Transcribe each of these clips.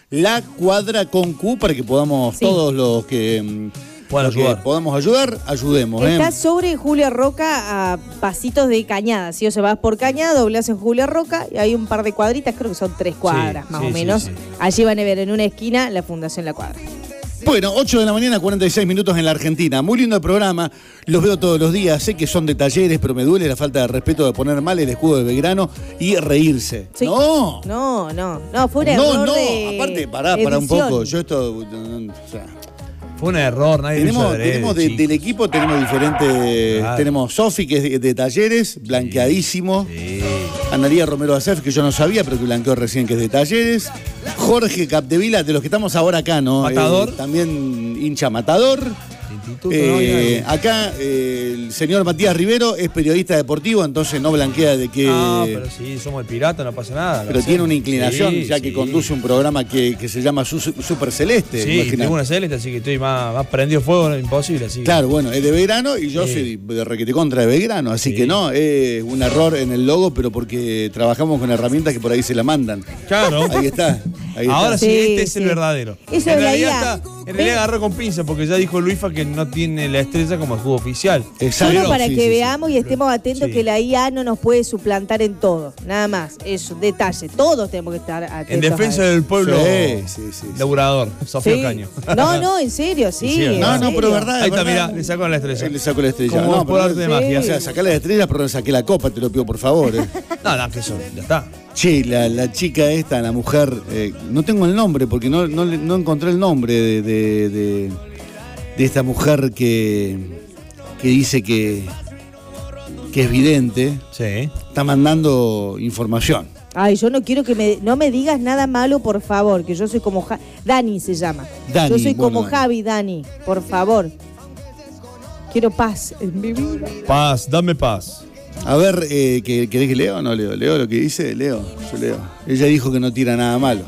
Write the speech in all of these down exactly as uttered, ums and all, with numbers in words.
La Cuadra con Q para que podamos sí. todos los que, bueno, los que podamos ayudar, ayudemos. Está ¿eh? sobre Julia Roca a pasitos de Cañada. Si o sea, vas por Cañada, doblás en Julia Roca y hay un par de cuadritas, creo que son tres cuadras sí, más sí, o menos. Sí, sí. Allí van a ver en una esquina la Fundación La Cuadra. Bueno, ocho de la mañana, cuarenta y seis minutos en la Argentina. Muy lindo el programa, los veo todos los días. Sé que son de talleres, pero me duele la falta de respeto de poner mal el escudo de Belgrano y reírse. Sí. No, no, no, no, fue un no, error no. de Aparte, pará, pará un poco. Yo esto, o sea, fue un error, nadie tenemos, lo hizo adrede, tenemos de, del equipo tenemos diferentes. Claro. Tenemos Sofi, que es de, de talleres, blanqueadísimo. Sí. Analía Romero Acef, que yo no sabía, pero que blanqueó recién, que es de talleres. Jorge Capdevila, de los que estamos ahora acá, ¿no? Matador. Eh, también hincha Matador. Eh, acá eh, el señor Matías Rivero es periodista deportivo, entonces no blanquea de que... Ah, pero sí, somos el pirata, no pasa nada. Pero tiene una inclinación, sí, ya sí. que conduce un programa que, que se llama Super Celeste. Sí, tengo una celeste, así que estoy más, más prendido fuego, imposible. Así. Claro, bueno, es de Belgrano y yo sí. soy de requete contra de Belgrano, así sí. que no, es un error en el logo, pero porque trabajamos con herramientas que por ahí se la mandan. Claro. Ahí está. Ahí Ahora está. sí, sí, este es sí. el verdadero. Eso en es realidad, está, en realidad agarró con pinza, porque ya dijo Luifa que no tiene la estrella como escudo oficial. Exacto. Solo para sí, que sí, veamos sí. y estemos atentos sí. que la I A no nos puede suplantar en todo. Nada más, eso, detalle. Todos tenemos que estar atentos. En defensa del pueblo sí, sí, sí, laburador, Sofía sí. Caño. No, no, en serio, sí. sí en no, serio. no, pero verdad. Ahí está, verdad. mirá, le sacó la estrella. Él le sacó la estrella. Como no, por arte de sí. magia. O sea, sacá la estrella, pero le saqué la copa, te lo pido por favor. Eh. No, no, que eso, ya está. Che, la, la chica esta, la mujer, eh, no tengo el nombre porque no, no, no encontré el nombre de, de, de, de esta mujer que, que dice que, que es vidente. Sí. Está mandando información. Ay, yo no quiero que me, no me digas nada malo, por favor, que yo soy como ja- Dani se llama. Dani, yo soy bueno, como Dani. Javi, Dani, por favor. Quiero paz en mi vida. Paz, dame paz. A ver, eh, ¿querés que leo o no leo? ¿Leo lo que dice? Leo, yo leo. Ella dijo que no tira nada malo.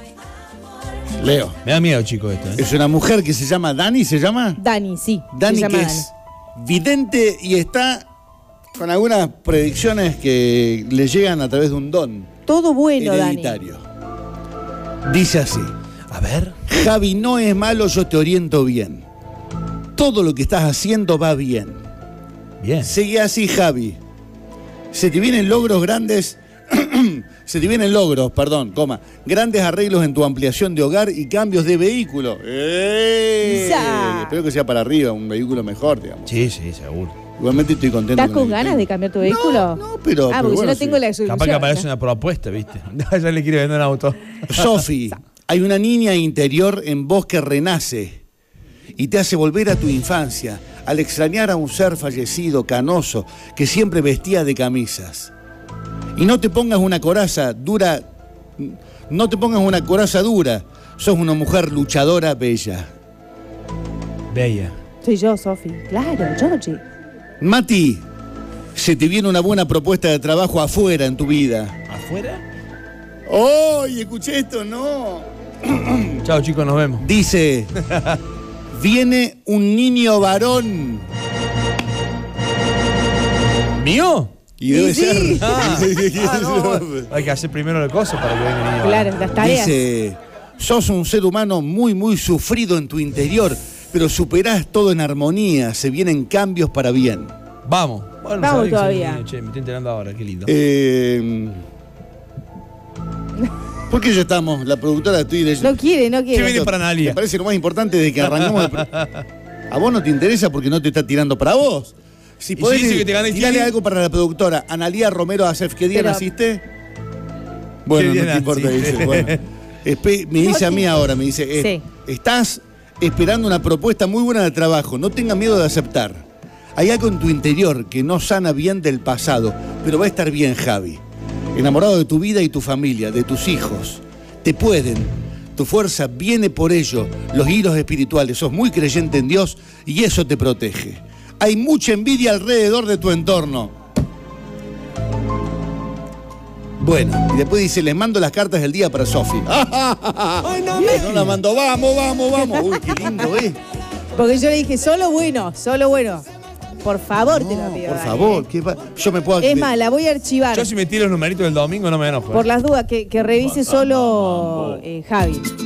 Leo. Me da miedo, chico, esto. ¿eh? Es una mujer que se llama Dani, ¿se llama? Dani, sí. Dani, se llama que Dani. es vidente y está con algunas predicciones que le llegan a través de un don Todo bueno, hereditario. Dani. Dice así. A ver. Javi, no es malo, yo te oriento bien. Todo lo que estás haciendo va bien. Bien. Sigue así, Javi. Se te vienen logros grandes, se te vienen logros, perdón, coma, grandes arreglos en tu ampliación de hogar y cambios de vehículo. ¡Eh! Ya. Espero que sea para arriba, un vehículo mejor, digamos. Sí, sí, seguro. Igualmente estoy contento. ¿Estás con el ganas tema. de cambiar tu vehículo? No, no, pero... Ah, pero porque bueno, yo no tengo sí. la solución. Capaz que aparece una propuesta, ¿viste? Ya le quiere vender un auto. Sofi, hay una niña interior en vos que renace y te hace volver a tu infancia, al extrañar a un ser fallecido, canoso, que siempre vestía de camisas. Y no te pongas una coraza dura, no te pongas una coraza dura, sos una mujer luchadora bella. Bella. Soy yo, Sofi. Claro, Georgie. Mati, se te viene una buena propuesta de trabajo afuera en tu vida. ¿Afuera? ¡Ay, escuché esto! ¡No! Chao, chicos, nos vemos. Dice... Viene un niño varón. ¿Mío? Y debe sí. ser. Ah, ah, no. Hay que hacer primero la cosa para que venga el niño. Claro, las tareas. Dice, sos un ser humano muy, muy sufrido en tu interior, pero superás todo en armonía, se vienen cambios para bien. Vamos. Bueno, Vamos sabés que todavía. soy niño, che, me estoy enterando ahora, qué lindo. Eh, ¿Por qué ya estamos? La productora estoy leyendo. No quiere, no ¿Qué quiere. viene para Analia? Me parece lo más importante de que arrancamos el pro- A vos no te interesa porque no te está tirando para vos. Si ¿Y podés, si dice que te gané tirale Chile? algo para la productora. Analía Romero Acef, ¿qué día Pero- naciste? Bueno, ¿Qué no día te importa, naciste? dice. Bueno. Espe- me dice a mí ahora, me dice, eh, Sí. estás esperando una propuesta muy buena de trabajo, no tengas miedo de aceptar. Hay algo en tu interior que no sana bien del pasado, pero va a estar bien, Javi. Enamorado de tu vida y tu familia, de tus hijos. Te pueden. Tu fuerza viene por ello, los hilos espirituales. Sos muy creyente en Dios y eso te protege. Hay mucha envidia alrededor de tu entorno. Bueno, y después dice, les mando las cartas del día para Sofi. ¡Ay, no, me... no la mandó! ¡Vamos, vamos, vamos! ¡Uy, qué lindo, eh! Porque yo le dije, solo bueno, solo bueno. Por favor, No, te lo pido. por Dani, favor, ¿eh? que va- yo me puedo... Es más, la voy a archivar. Yo si me tiro los numeritos del domingo no me enojo. Por las dudas, que, que revise solo eh, Javi.